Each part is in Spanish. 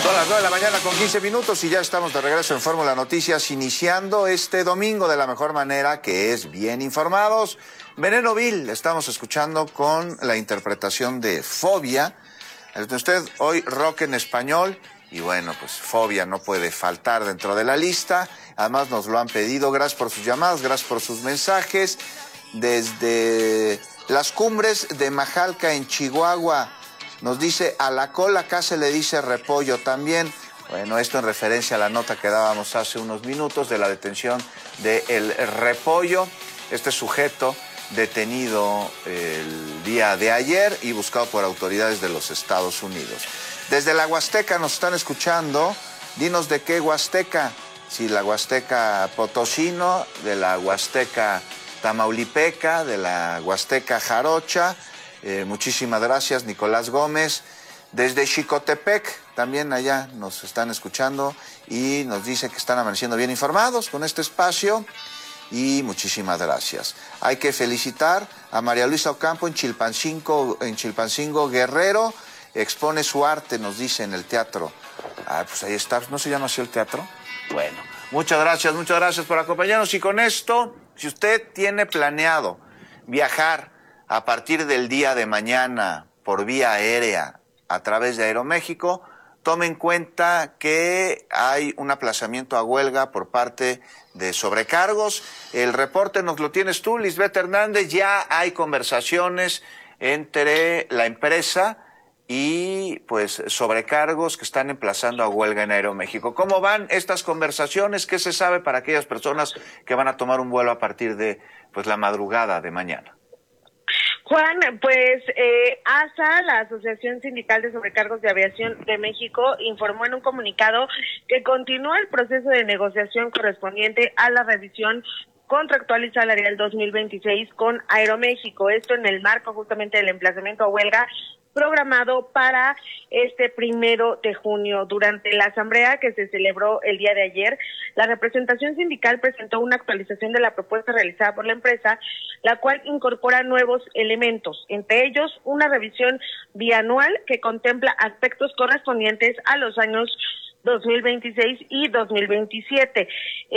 Son las 9 de la mañana con 15 minutos y ya estamos de regreso en Fórmula Noticias, iniciando este domingo de la mejor manera, que es bien informados. Veneno Vil, estamos escuchando con la interpretación de Fobia. Usted hoy rock en español y bueno, pues Fobia no puede faltar dentro de la lista. Además nos lo han pedido. Gracias por sus llamadas, gracias por sus mensajes. Desde las cumbres de Majalca en Chihuahua, nos dice, a la cola acá se le dice repollo también. Bueno, esto en referencia a la nota que dábamos hace unos minutos de la detención del repollo. Este sujeto detenido el día de ayer y buscado por autoridades de los Estados Unidos. Desde la Huasteca nos están escuchando. Dinos de qué Huasteca. Si la Huasteca Potosino, de la Huasteca Tamaulipeca, de la Huasteca Jarocha. Muchísimas gracias, Nicolás Gómez. Desde Xicotepec, también allá nos están escuchando y nos dice que están amaneciendo bien informados con este espacio. Y muchísimas gracias. Hay que felicitar a María Luisa Ocampo en Chilpancingo, Guerrero. Expone su arte, nos dice, en el teatro. Ah, pues ahí está. ¿No se llama así el teatro? Bueno, muchas gracias por acompañarnos. Y con esto, si usted tiene planeado viajar a partir del día de mañana por vía aérea a través de Aeroméxico, tome en cuenta que hay un aplazamiento a huelga por parte de sobrecargos. El reporte nos lo tienes tú, Lisbeth Hernández. Ya hay conversaciones entre la empresa y pues sobrecargos que están emplazando a huelga en Aeroméxico. ¿Cómo van estas conversaciones? ¿Qué se sabe para aquellas personas que van a tomar un vuelo a partir de pues la madrugada de mañana? Juan, pues ASA, la Asociación Sindical de Sobrecargos de Aviación de México, informó en un comunicado que continúa el proceso de negociación correspondiente a la revisión contractual y salarial 2026 con Aeroméxico. Esto en el marco justamente del emplazamiento a huelga programado para este 1 de junio. Durante la asamblea que se celebró el día de ayer, la representación sindical presentó una actualización de la propuesta realizada por la empresa, la cual incorpora nuevos elementos, entre ellos una revisión bianual que contempla aspectos correspondientes a los años 2026 y 2027.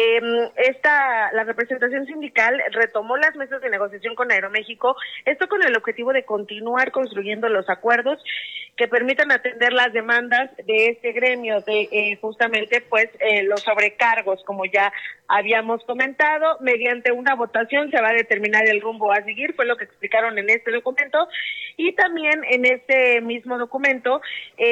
La representación sindical retomó las mesas de negociación con Aeroméxico, esto con el objetivo de continuar construyendo los acuerdos que permitan atender las demandas de este gremio, de justamente pues los sobrecargos, como ya habíamos comentado. Mediante una votación se va a determinar el rumbo a seguir, fue lo que explicaron en este documento, y también en este mismo documento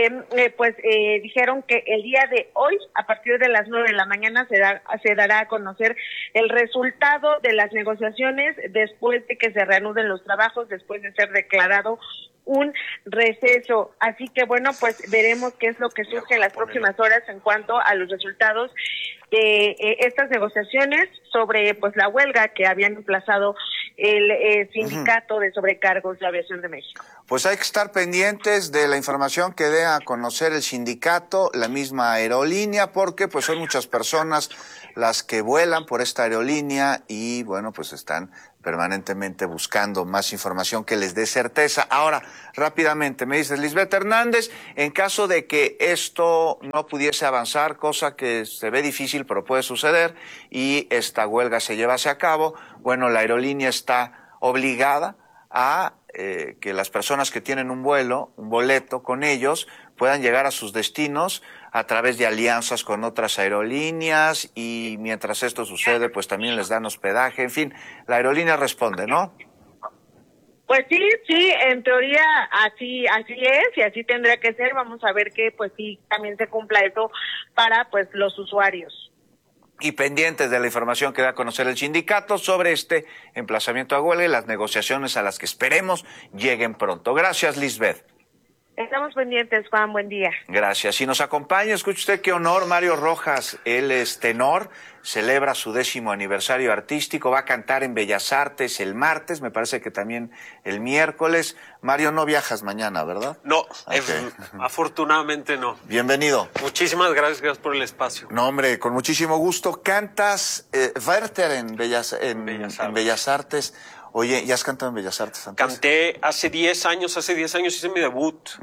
dijeron que el día de hoy, a partir de las 9 de la mañana, se dará a conocer el resultado de las negociaciones después de que se reanuden los trabajos, después de ser declarado un receso. Así que bueno, pues veremos qué es lo que surge en las próximas horas en cuanto a los resultados de estas negociaciones sobre pues la huelga que habían emplazado el sindicato de sobrecargos de aviación de México. Pues hay que estar pendientes de la información que dé a conocer el sindicato, la misma aerolínea, porque pues son muchas personas las que vuelan por esta aerolínea y bueno, pues están permanentemente buscando más información que les dé certeza. Ahora, rápidamente, me dices, Lisbeth Hernández, en caso de que esto no pudiese avanzar, cosa que se ve difícil, pero puede suceder, y esta huelga se llevase a cabo, bueno, la aerolínea está obligada a que las personas que tienen un boleto con ellos, puedan llegar a sus destinos a través de alianzas con otras aerolíneas, y mientras esto sucede, pues también les dan hospedaje, en fin, la aerolínea responde, ¿no? Pues sí, en teoría así es y así tendría que ser. Vamos a ver que pues sí también se cumpla eso para pues los usuarios. Y pendientes de la información que da a conocer el sindicato sobre este emplazamiento a huelga y las negociaciones a las que esperemos lleguen pronto. Gracias, Lisbeth. Estamos pendientes, Juan, buen día. Gracias. Si nos acompaña, escuche usted qué honor, Mario Rojas, él es tenor, celebra su 10º aniversario artístico, va a cantar en Bellas Artes el martes, me parece que también el miércoles. Mario, no viajas mañana, ¿verdad? No, okay. Afortunadamente no. Bienvenido. Muchísimas gracias por el espacio. No, hombre, con muchísimo gusto. Cantas Werther en Bellas Artes. Oye, ¿ya has cantado en Bellas Artes antes? Canté hace 10 años hice mi debut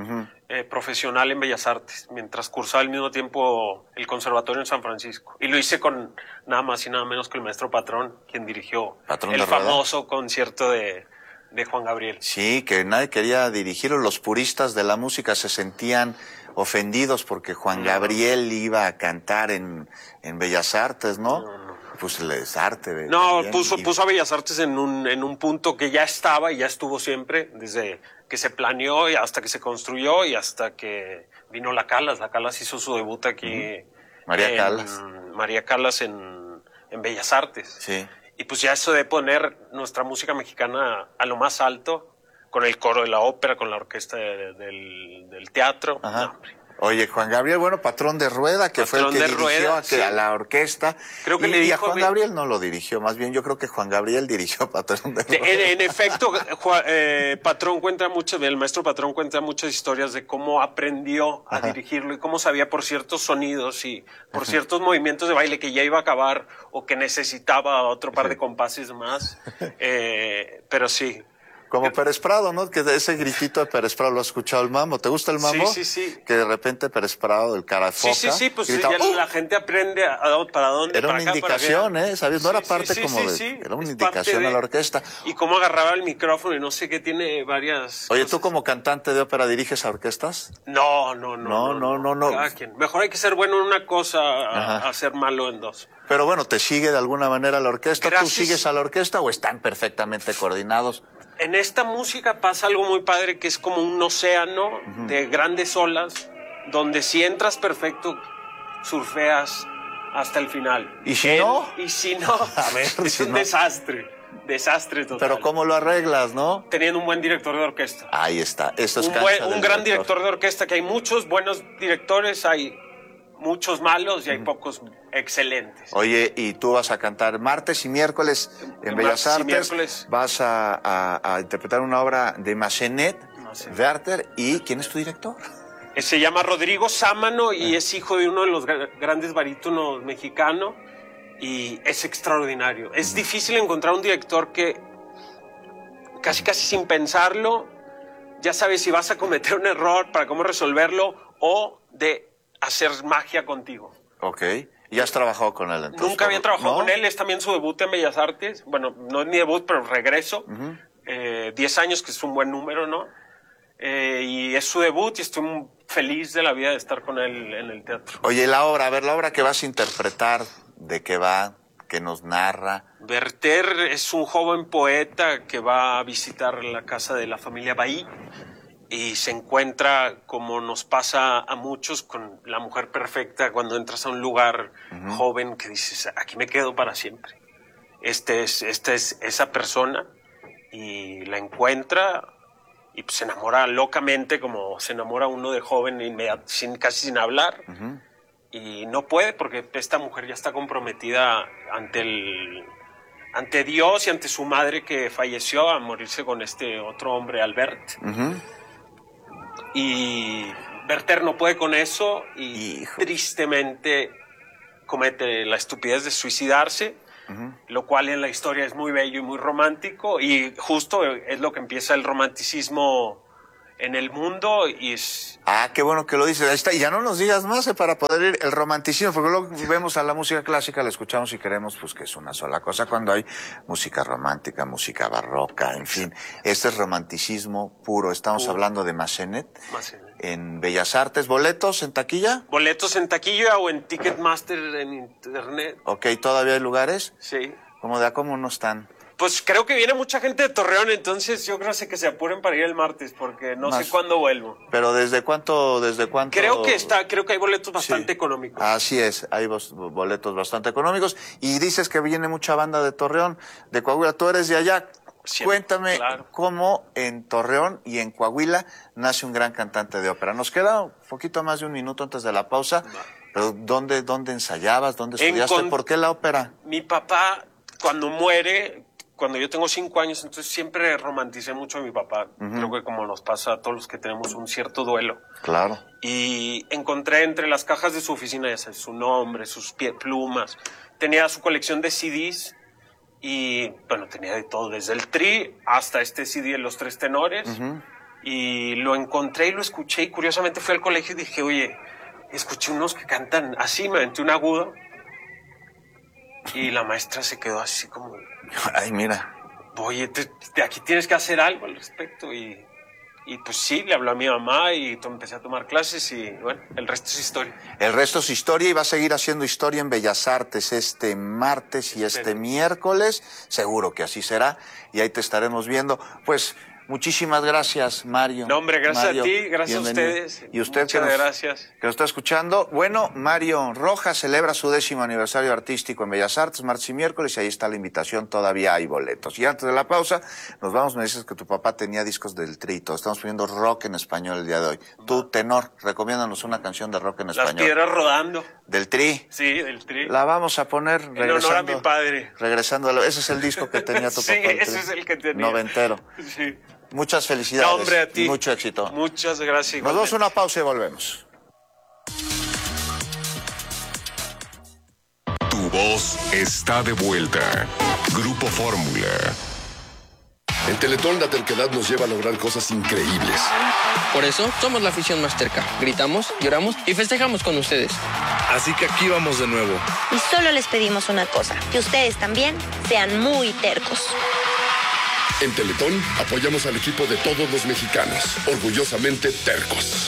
profesional en Bellas Artes, mientras cursaba al mismo tiempo el conservatorio en San Francisco. Y lo hice con nada más y nada menos que el maestro Patrón, quien dirigió ¿Patrón el de Rueda? famoso concierto de Juan Gabriel. Sí, que nadie quería dirigirlo. Los puristas de la música se sentían ofendidos porque Juan Gabriel iba a cantar en Bellas Artes, ¿no? Pues es arte. No, también. puso a Bellas Artes en un punto que ya estaba y ya estuvo siempre, desde que se planeó y hasta que se construyó y hasta que vino La Calas. La Calas hizo su debut aquí. María Callas. María Callas en Bellas Artes. Sí. Y pues ya eso de poner nuestra música mexicana a lo más alto, con el coro de la ópera, con la orquesta del teatro. Ajá. No, hombre. Oye, Juan Gabriel, bueno, Patrón de Rueda, que fue el Patrón que de dirigió Rueda, sí. a la orquesta. Creo que y, le y a dijo, Juan Gabriel no lo dirigió, más bien yo creo que Juan Gabriel dirigió a Patrón de Rueda. En efecto, Patrón cuenta el maestro Patrón cuenta muchas historias de cómo aprendió a dirigirlo y cómo sabía por ciertos sonidos y por ciertos movimientos de baile que ya iba a acabar o que necesitaba otro par de compases más. Pero sí. Como Pérez Prado, ¿no? Que ese gritito de Pérez Prado lo ha escuchado el mambo. ¿Te gusta el mambo? Sí, sí, sí. Que de repente Pérez Prado, el cara de foca, Sí, pues grita, ya la gente aprende para dónde, Era para una acá, indicación, para allá. ¿sabes? No era parte Sí, como sí, de... sí. Era una Es indicación parte a la orquesta. Y cómo agarraba el micrófono y no sé qué, tiene varias Oye, cosas. ¿tú como cantante de ópera diriges a orquestas? No. No. Cada quien. Mejor hay que ser bueno en una cosa a ser malo en dos. Pero bueno, ¿te sigue de alguna manera la orquesta? Gracias. ¿Tú sigues a la orquesta o están perfectamente coordinados? En esta música pasa algo muy padre que es como un océano de grandes olas, donde si entras perfecto, surfeas hasta el final. ¿Y si no? Y si no, A ver, es si un no. desastre total. Pero ¿cómo lo arreglas, no? Teniendo un buen director de orquesta. Ahí está, esto es Un cancha del gran director de orquesta, que hay muchos buenos directores, hay muchos malos y hay pocos excelentes. Oye, y tú vas a cantar martes y miércoles en Bellas Martes y Artes. miércoles. Vas a interpretar una obra de Massenet, Werther. ¿Y quién es tu director? Se llama Rodrigo Sámano y es hijo de uno de los grandes barítonos mexicanos y es extraordinario. Es difícil encontrar un director que casi sin pensarlo ya sabe si vas a cometer un error, para cómo resolverlo o de hacer magia contigo. Ok. ¿Y has trabajado con él entonces? Nunca había trabajado ¿No? con él, es también su debut en Bellas Artes. Bueno, no es mi debut, pero regreso. 10 años, que es un buen número, ¿no? Y es su debut y estoy muy feliz de la vida de estar con él en el teatro. Oye, la obra, a ver, la obra que vas a interpretar, ¿de qué va? ¿Qué nos narra? Werther es un joven poeta que va a visitar la casa de la familia Bailly y se encuentra, como nos pasa a muchos, con la mujer perfecta cuando entras a un lugar joven que dices, aquí me quedo para siempre. Este es esa persona y la encuentra y pues, se enamora locamente, como se enamora uno de joven casi sin hablar. Y no puede porque esta mujer ya está comprometida ante Dios y ante su madre, que falleció a morirse con este otro hombre, Albert. Y Werther no puede con eso y Hijo. tristemente comete la estupidez de suicidarse, lo cual en la historia es muy bello y muy romántico, y justo es lo que empieza el romanticismo en el mundo y es... Ah, qué bueno que lo dices. Ahí está. Y ya no nos digas más para poder ir el romanticismo, porque luego vemos a la música clásica, la escuchamos y creemos pues que es una sola cosa, cuando hay música romántica, música barroca, en fin. Este es romanticismo puro. Estamos hablando de Massenet en Bellas Artes. ¿Boletos en taquilla? Boletos en taquilla o en Ticketmaster en internet. Ok, ¿todavía hay lugares? Sí. ¿Cómo no están? Pues creo que viene mucha gente de Torreón, entonces yo creo que se apuren para ir el martes, porque no sé cuándo vuelvo. Pero ¿desde cuánto? Creo que hay boletos bastante económicos. Así es, hay boletos bastante económicos. Y dices que viene mucha banda de Torreón, de Coahuila. Tú eres de allá. Siempre, Cuéntame claro. cómo en Torreón y en Coahuila nace un gran cantante de ópera. Nos queda un poquito más de un minuto antes de la pausa. Pero ¿dónde ensayabas? ¿Dónde estudiaste? ¿Por qué la ópera? Mi papá, cuando muere, cuando yo tengo 5 años, entonces siempre romanticé mucho a mi papá. Creo que como nos pasa a todos los que tenemos un cierto duelo. Claro. Y encontré entre las cajas de su oficina, ya sabes, su nombre, sus plumas. Tenía su colección de CDs y, bueno, tenía de todo, desde el Tri hasta este CD de Los Tres Tenores. Y lo encontré y lo escuché y curiosamente fui al colegio y dije, oye, escuché unos que cantan así, me aventé un agudo. Y la maestra se quedó así como... Ay, mira. Oye, aquí tienes que hacer algo al respecto. Y pues sí, le habló a mi mamá y empecé a tomar clases y bueno, el resto es historia. El resto es historia y va a seguir haciendo historia en Bellas Artes este martes y este miércoles. Seguro que así será y ahí te estaremos viendo. Pues muchísimas gracias, Mario. No, hombre, gracias Mario, a ti, gracias bienvenido. a ustedes. Y usted gracias. Que nos está escuchando. Bueno, Mario Rojas celebra su 10º aniversario artístico en Bellas Artes, martes y miércoles, y ahí está la invitación, todavía hay boletos. Y antes de la pausa, nos vamos, me dices que tu papá tenía discos del Tri, estamos poniendo rock en español el día de hoy. Tú, tenor, recomiéndanos una canción de rock en español. Las Piedras Rodando. ¿Del Tri? Sí, del Tri. La vamos a poner en honor a mi padre. Regresando ese es el disco que tenía tu papá. Sí, ese es el que tenía. Noventero. Sí. Muchas felicidades. No, hombre, a ti. Mucho éxito. Muchas gracias. Nos damos una pausa y volvemos. Tu voz está de vuelta. Grupo Fórmula. En Teletón la terquedad nos lleva a lograr cosas increíbles. Por eso somos la afición más terca. Gritamos, lloramos y festejamos con ustedes. Así que aquí vamos de nuevo. Y solo les pedimos una cosa, que ustedes también sean muy tercos. En Teletón apoyamos al equipo de todos los mexicanos, orgullosamente tercos.